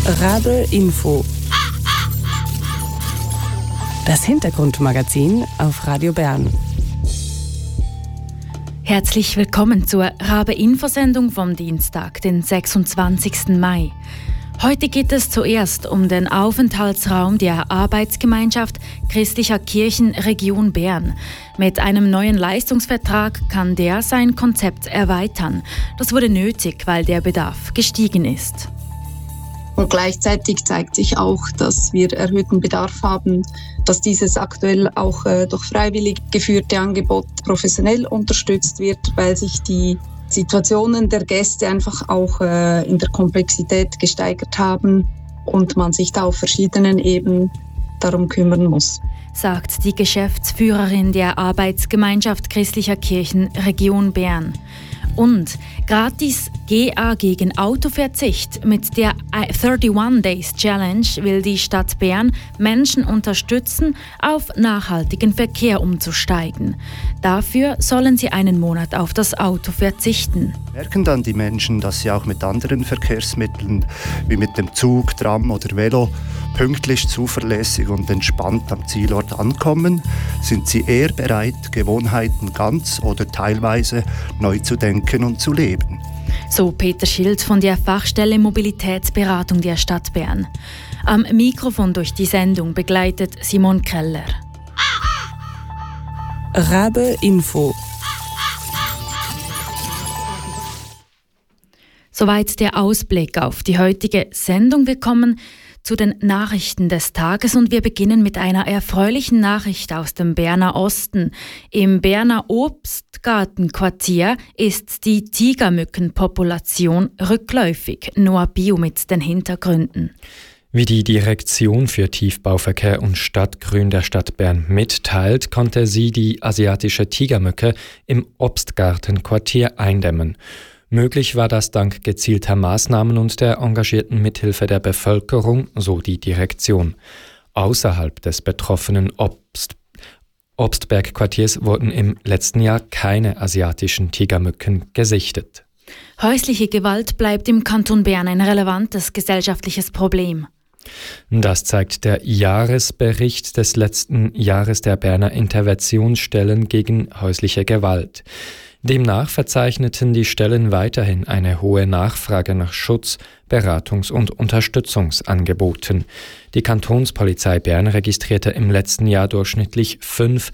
Rabe Info. Das Hintergrundmagazin auf Radio Bern. Herzlich willkommen zur Rabe-Info-Sendung vom Dienstag, den 26. Mai. Heute geht es zuerst um den Aufenthaltsraum der Arbeitsgemeinschaft christlicher Kirchen Region Bern. Mit einem neuen Leistungsvertrag kann der sein Konzept erweitern. Das wurde nötig, weil der Bedarf gestiegen ist. Und gleichzeitig zeigt sich auch, dass wir erhöhten Bedarf haben, dass dieses aktuell auch durch freiwillig geführte Angebot professionell unterstützt wird, weil sich die Situationen der Gäste einfach auch in der Komplexität gesteigert haben und man sich da auf verschiedenen Ebenen darum kümmern muss. Sagt die Geschäftsführerin der Arbeitsgemeinschaft christlicher Kirchen Region Bern. Und gratis GA gegen Autoverzicht. Mit der 31 Days Challenge will die Stadt Bern Menschen unterstützen, auf nachhaltigen Verkehr umzusteigen. Dafür sollen sie einen Monat auf das Auto verzichten. Merken dann die Menschen, dass sie auch mit anderen Verkehrsmitteln, wie mit dem Zug, Tram oder Velo, pünktlich, zuverlässig und entspannt am Zielort ankommen, sind sie eher bereit, Gewohnheiten ganz oder teilweise neu zu denken und zu leben. So Peter Schild von der Fachstelle Mobilitätsberatung der Stadt Bern. Am Mikrofon durch die Sendung begleitet Simon Keller. Rabe Info. Soweit der Ausblick auf die heutige Sendung. Wir kommen zu den Nachrichten des Tages und wir beginnen mit einer erfreulichen Nachricht aus dem Berner Osten. Im Berner Obstgartenquartier ist die Tigermückenpopulation rückläufig. Noah Bio mit den Hintergründen. Wie die Direktion für Tiefbauverkehr und Stadtgrün der Stadt Bern mitteilt, konnte sie die asiatische Tigermücke im Obstgartenquartier eindämmen. Möglich war das dank gezielter Maßnahmen und der engagierten Mithilfe der Bevölkerung, so die Direktion. Außerhalb des betroffenen Obstbergquartiers wurden im letzten Jahr keine asiatischen Tigermücken gesichtet. Häusliche Gewalt bleibt im Kanton Bern ein relevantes gesellschaftliches Problem. Das zeigt der Jahresbericht des letzten Jahres der Berner Interventionsstellen gegen häusliche Gewalt. Demnach verzeichneten die Stellen weiterhin eine hohe Nachfrage nach Schutz-, Beratungs- und Unterstützungsangeboten. Die Kantonspolizei Bern registrierte im letzten Jahr durchschnittlich 5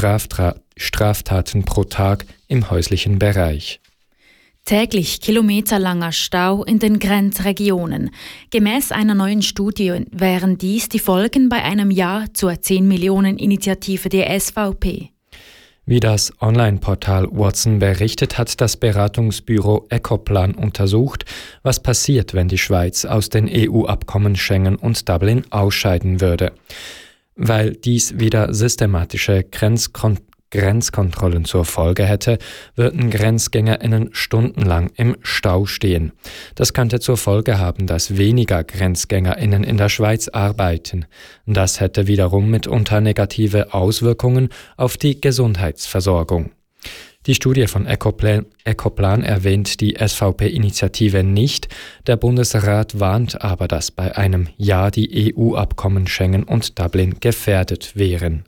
Straftaten pro Tag im häuslichen Bereich. Täglich kilometerlanger Stau in den Grenzregionen. Gemäß einer neuen Studie wären dies die Folgen bei einem Ja zur 10-Millionen-Initiative der SVP. Wie das Online-Portal Watson berichtet, hat das Beratungsbüro Ecoplan untersucht, was passiert, wenn die Schweiz aus den EU-Abkommen Schengen und Dublin ausscheiden würde. Weil dies wieder systematische Grenzkontrollen zur Folge hätte, würden GrenzgängerInnen stundenlang im Stau stehen. Das könnte zur Folge haben, dass weniger GrenzgängerInnen in der Schweiz arbeiten. Das hätte wiederum mitunter negative Auswirkungen auf die Gesundheitsversorgung. Die Studie von Ecoplan erwähnt die SVP-Initiative nicht. Der Bundesrat warnt aber, dass bei einem Ja die EU-Abkommen Schengen und Dublin gefährdet wären.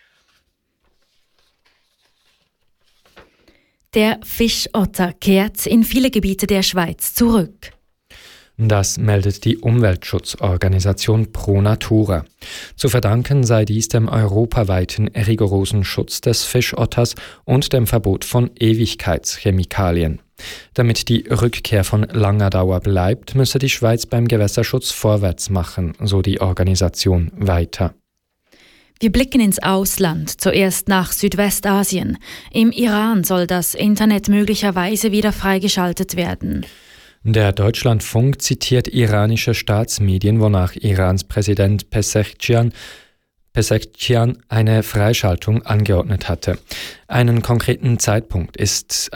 Der Fischotter kehrt in viele Gebiete der Schweiz zurück. Das meldet die Umweltschutzorganisation Pro Natura. Zu verdanken sei dies dem europaweiten rigorosen Schutz des Fischotters und dem Verbot von Ewigkeitschemikalien. Damit die Rückkehr von langer Dauer bleibt, müsse die Schweiz beim Gewässerschutz vorwärts machen, so die Organisation weiter. Wir blicken ins Ausland, zuerst nach Südwestasien. Im Iran soll das Internet möglicherweise wieder freigeschaltet werden. Der Deutschlandfunk zitiert iranische Staatsmedien, wonach Irans Präsident Pezeshkian eine Freischaltung angeordnet hatte. Ein konkreter Zeitpunkt ist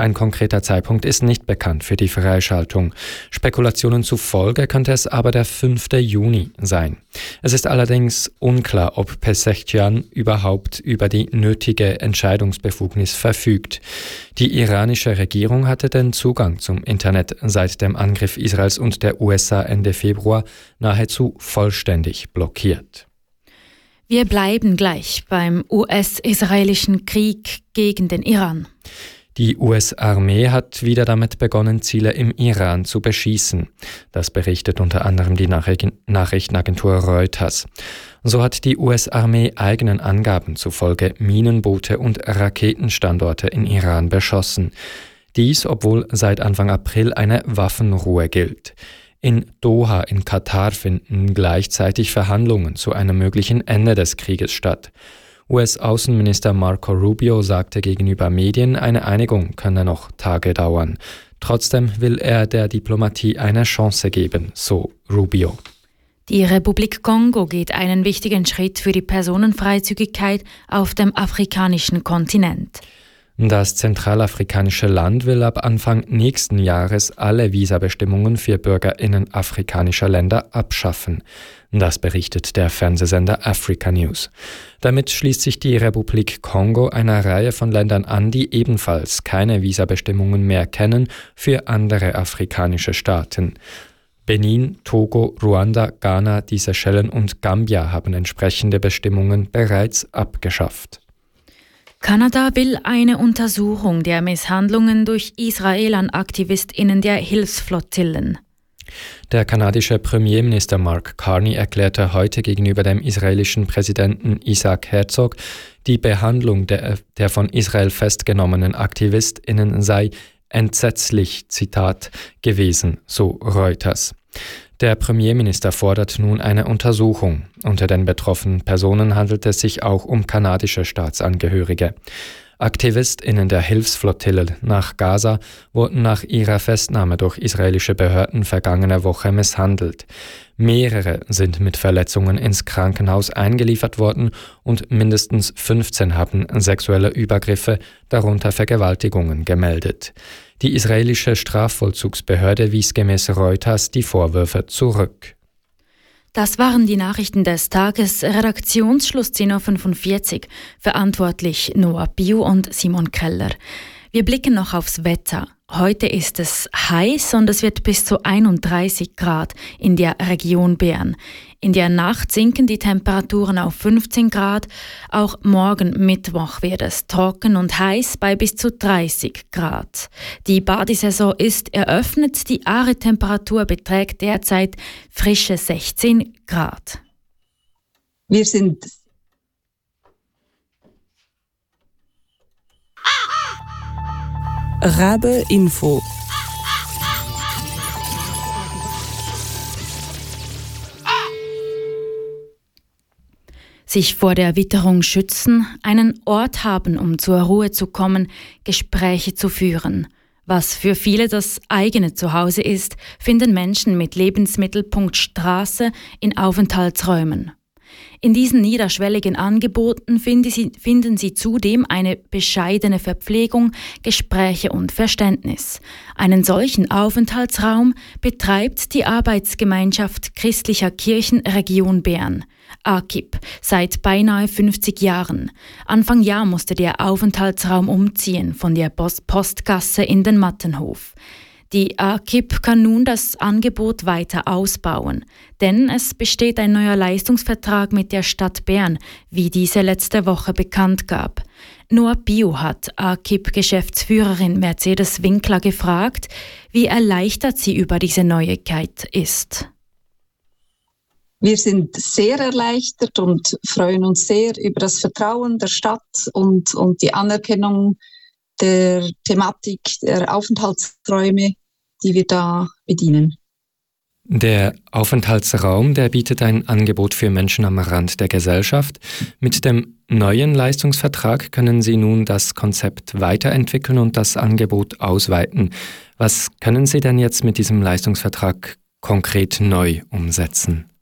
nicht bekannt für die Freischaltung. Spekulationen zufolge könnte es aber der 5. Juni sein. Es ist allerdings unklar, ob Pezeshkian überhaupt über die nötige Entscheidungsbefugnis verfügt. Die iranische Regierung hatte den Zugang zum Internet seit dem Angriff Israels und der USA Ende Februar nahezu vollständig blockiert. Wir bleiben gleich beim US-israelischen Krieg gegen den Iran. Die US-Armee hat wieder damit begonnen, Ziele im Iran zu beschießen. Das berichtet unter anderem die Nachrichtenagentur Reuters. So hat die US-Armee eigenen Angaben zufolge Minenboote und Raketenstandorte in Iran beschossen. Dies, obwohl seit Anfang April eine Waffenruhe gilt. In Doha in Katar finden gleichzeitig Verhandlungen zu einem möglichen Ende des Krieges statt. US-Außenminister Marco Rubio sagte gegenüber Medien, eine Einigung könne noch Tage dauern. Trotzdem will er der Diplomatie eine Chance geben, so Rubio. Die Republik Kongo geht einen wichtigen Schritt für die Personenfreizügigkeit auf dem afrikanischen Kontinent. Das zentralafrikanische Land will ab Anfang nächsten Jahres alle Visabestimmungen für BürgerInnen afrikanischer Länder abschaffen. Das berichtet der Fernsehsender Africa News. Damit schließt sich die Republik Kongo einer Reihe von Ländern an, die ebenfalls keine Visabestimmungen mehr kennen für andere afrikanische Staaten. Benin, Togo, Ruanda, Ghana, die Seychellen und Gambia haben entsprechende Bestimmungen bereits abgeschafft. Kanada will eine Untersuchung der Misshandlungen durch Israel an AktivistInnen der Hilfsflottillen. Der kanadische Premierminister Mark Carney erklärte heute gegenüber dem israelischen Präsidenten Isaac Herzog, die Behandlung der von Israel festgenommenen AktivistInnen sei entsetzlich, Zitat, gewesen, so Reuters. Der Premierminister fordert nun eine Untersuchung. Unter den betroffenen Personen handelt es sich auch um kanadische Staatsangehörige. AktivistInnen der Hilfsflottille nach Gaza wurden nach ihrer Festnahme durch israelische Behörden vergangene Woche misshandelt. Mehrere sind mit Verletzungen ins Krankenhaus eingeliefert worden und mindestens 15 haben sexuelle Übergriffe, darunter Vergewaltigungen, gemeldet. Die israelische Strafvollzugsbehörde wies gemäß Reuters die Vorwürfe zurück. Das waren die Nachrichten des Tages. Redaktionsschluss 10.45 Uhr. Verantwortlich Noah Bio und Simon Keller. Wir blicken noch aufs Wetter. Heute ist es heiß und es wird bis zu 31 Grad in der Region Bern. In der Nacht sinken die Temperaturen auf 15 Grad. Auch morgen Mittwoch wird es trocken und heiß bei bis zu 30 Grad. Die Badesaison ist eröffnet. Die Aare-Temperatur beträgt derzeit frische 16 Grad. Wir sind Rabe Info. Sich vor der Witterung schützen, einen Ort haben, um zur Ruhe zu kommen, Gespräche zu führen. Was für viele das eigene Zuhause ist, finden Menschen mit Lebensmittelpunkt Straße in Aufenthaltsräumen. In diesen niederschwelligen Angeboten finden Sie zudem eine bescheidene Verpflegung, Gespräche und Verständnis. Einen solchen Aufenthaltsraum betreibt die Arbeitsgemeinschaft Christlicher Kirchen Region Bern, AKIP, seit beinahe 50 Jahren. Anfang Jahr musste der Aufenthaltsraum umziehen von der Postgasse in den Mattenhof. Die AKIP kann nun das Angebot weiter ausbauen, denn es besteht ein neuer Leistungsvertrag mit der Stadt Bern, wie diese letzte Woche bekannt gab. Noah Bio hat AKIP-Geschäftsführerin Mercedes Winkler gefragt, wie erleichtert sie über diese Neuigkeit ist. Wir sind sehr erleichtert und freuen uns sehr über das Vertrauen der Stadt und die Anerkennung der Thematik der Aufenthaltsräume, die wir da bedienen. Der Aufenthaltsraum, der bietet ein Angebot für Menschen am Rand der Gesellschaft. Mit dem neuen Leistungsvertrag können Sie nun das Konzept weiterentwickeln und das Angebot ausweiten. Was können Sie denn jetzt mit diesem Leistungsvertrag konkret neu umsetzen?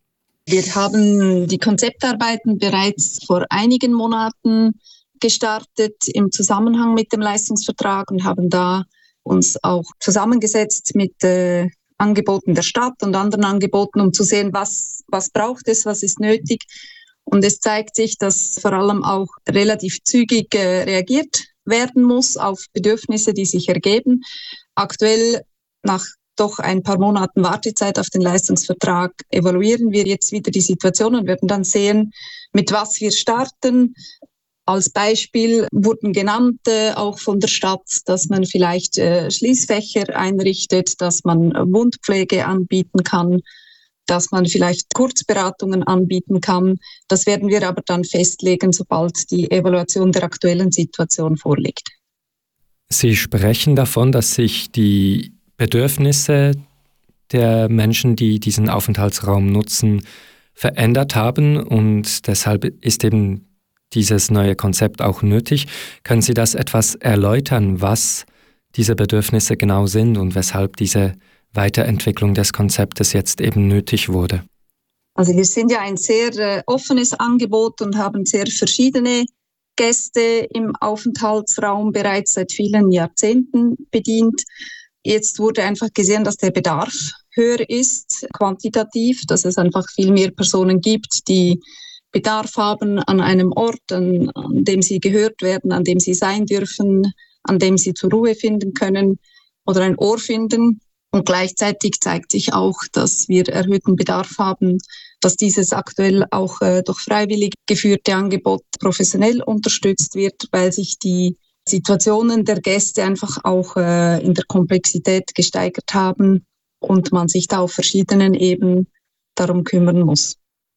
Wir haben die Konzeptarbeiten bereits vor einigen Monaten gestartet im Zusammenhang mit dem Leistungsvertrag und haben da uns auch zusammengesetzt mit Angeboten der Stadt und anderen Angeboten, um zu sehen, was braucht es, was ist nötig. Und es zeigt sich, dass vor allem auch relativ zügig reagiert werden muss auf Bedürfnisse, die sich ergeben. Aktuell, nach doch ein paar Monaten Wartezeit auf den Leistungsvertrag, evaluieren wir jetzt wieder die Situation und werden dann sehen, mit was wir starten. Als Beispiel wurden genannt, auch von der Stadt, dass man vielleicht Schließfächer einrichtet, dass man Wundpflege anbieten kann, dass man vielleicht Kurzberatungen anbieten kann. Das werden wir aber dann festlegen, sobald die Evaluation der aktuellen Situation vorliegt. Sie sprechen davon, dass sich die Bedürfnisse der Menschen, die diesen Aufenthaltsraum nutzen, verändert haben und deshalb ist eben dieses neue Konzept auch nötig. Können Sie das etwas erläutern, was diese Bedürfnisse genau sind und weshalb diese Weiterentwicklung des Konzeptes jetzt eben nötig wurde? Also wir sind ja ein sehr offenes Angebot und haben sehr verschiedene Gäste im Aufenthaltsraum bereits seit vielen Jahrzehnten bedient. Jetzt wurde einfach gesehen, dass der Bedarf höher ist, quantitativ, dass es einfach viel mehr Personen gibt, die Bedarf haben an einem Ort, an dem sie gehört werden, an dem sie sein dürfen, an dem sie zur Ruhe finden können oder ein Ohr finden. Und gleichzeitig zeigt sich auch, dass wir erhöhten Bedarf haben, dass dieses aktuell auch durch freiwillig geführte Angebot professionell unterstützt wird, weil sich die Situationen der Gäste einfach auch in der Komplexität gesteigert haben und man sich da auf verschiedenen Ebenen darum kümmern muss.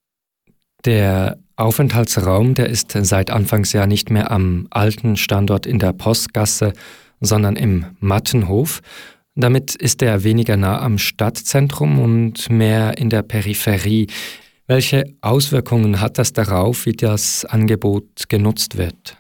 Der Aufenthaltsraum, der ist seit Anfangsjahr nicht mehr am alten Standort in der Postgasse, sondern im Mattenhof. Damit ist er weniger nah am Stadtzentrum und mehr in der Peripherie. Welche Auswirkungen hat das darauf, wie das Angebot genutzt wird?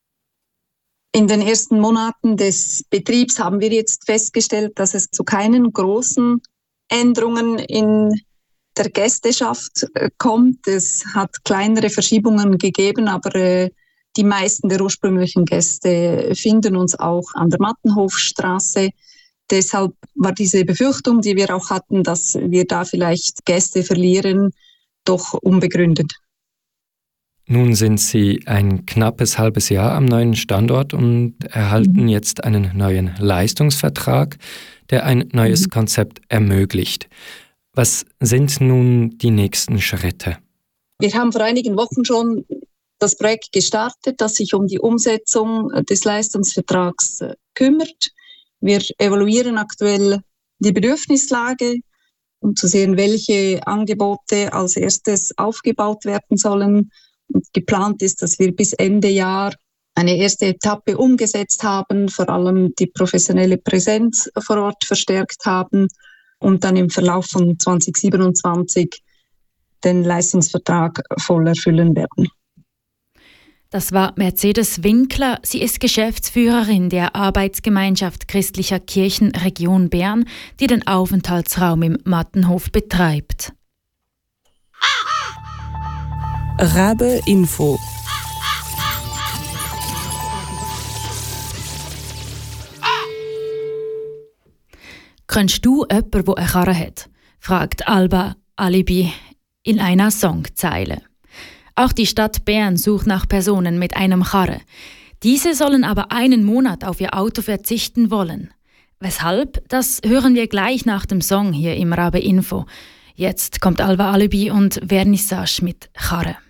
In den ersten Monaten des Betriebs haben wir jetzt festgestellt, dass es zu keinen großen Änderungen in der Gästeschaft kommt. Es hat kleinere Verschiebungen gegeben, aber die meisten der ursprünglichen Gäste finden uns auch an der Mattenhofstraße. Deshalb war diese Befürchtung, die wir auch hatten, dass wir da vielleicht Gäste verlieren, doch unbegründet. Nun sind Sie ein knappes halbes Jahr am neuen Standort und erhalten jetzt einen neuen Leistungsvertrag, der ein neues Konzept ermöglicht. Was sind nun die nächsten Schritte? Wir haben vor einigen Wochen schon das Projekt gestartet, das sich um die Umsetzung des Leistungsvertrags kümmert. Wir evaluieren aktuell die Bedürfnislage, um zu sehen, welche Angebote als erstes aufgebaut werden sollen. Und geplant ist, dass wir bis Ende Jahr eine erste Etappe umgesetzt haben, vor allem die professionelle Präsenz vor Ort verstärkt haben und dann im Verlauf von 2027 den Leistungsvertrag voll erfüllen werden. Das war Mercedes Winkler. Sie ist Geschäftsführerin der Arbeitsgemeinschaft christlicher Kirchen Region Bern, die den Aufenthaltsraum im Mattenhof betreibt. Rabe Info. Kennst du jemanden, der eine Karre hat? Fragt Alba Alibi in einer Songzeile. Auch die Stadt Bern sucht nach Personen mit einem Karre. Diese sollen aber einen Monat auf ihr Auto verzichten wollen. Weshalb? Das hören wir gleich nach dem Song hier im Rabe Info. Jetzt kommt Alba Alibi und Vernissage mit Karre.